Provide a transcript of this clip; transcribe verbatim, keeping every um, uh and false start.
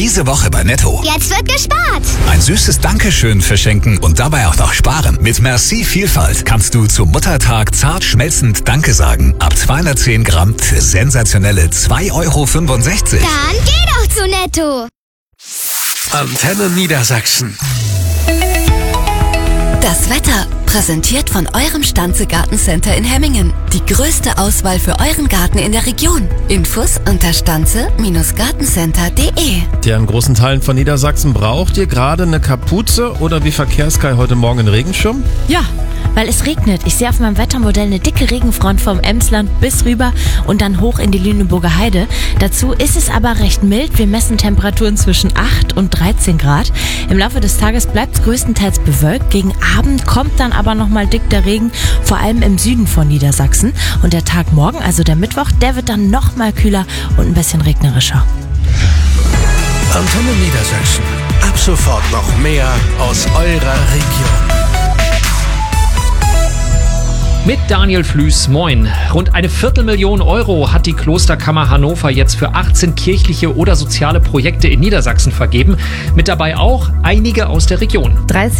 Diese Woche bei Netto. Jetzt wird gespart. Ein süßes Dankeschön verschenken und dabei auch noch sparen. Mit Merci Vielfalt kannst du zum Muttertag zart schmelzend Danke sagen. Ab zweihundertzehn Gramm für sensationelle zwei Euro fünfundsechzig. Dann geh doch zu Netto. Antenne Niedersachsen. Das Wetter, präsentiert von eurem Stanze Gartencenter in Hemmingen. Die größte Auswahl für euren Garten in der Region. Infos unter stanze Gartencenter punkt de. Ja, in großen Teilen von Niedersachsen braucht ihr gerade eine Kapuze oder wie Verkehrskai heute Morgen einen Regenschirm? Ja, weil es regnet. Ich sehe auf meinem Wettermodell eine dicke Regenfront vom Emsland bis rüber und dann hoch in die Lüneburger Heide. Dazu ist es aber recht mild. Wir messen Temperaturen zwischen acht und dreizehn Grad. Im Laufe des Tages bleibt es größtenteils bewölkt. Gegen Abend kommt dann aber nochmal dick der Regen, vor allem im Süden von Niedersachsen. Und der Tag morgen, also der Mittwoch, der wird dann nochmal kühler und ein bisschen regnerischer. Antenne Niedersachsen. Ab sofort noch mehr aus eurer Region. Mit Daniel Flüß, moin. Rund eine Viertelmillion Euro hat die Klosterkammer Hannover jetzt für achtzehn kirchliche oder soziale Projekte in Niedersachsen vergeben. Mit dabei auch einige aus der Region. dreißig